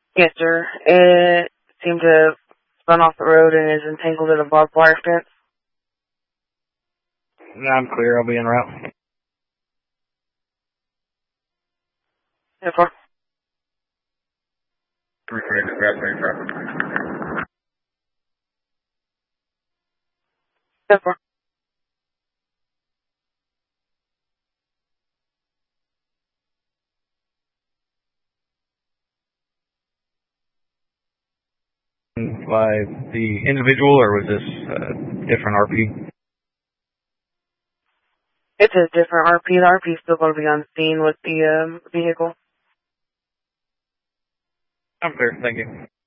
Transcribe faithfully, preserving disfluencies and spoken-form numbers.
Yes, sir. It seemed to have spun off the road and is entangled in a barbed wire fence. I'm clear. I'll be en route. Yes, sir. three twenty, grab three traffic. Yes, sir. By the individual, or was this uh, different R P? It's a different R P. The R P is still going to be on scene with the um, vehicle. I'm clear. Thank you.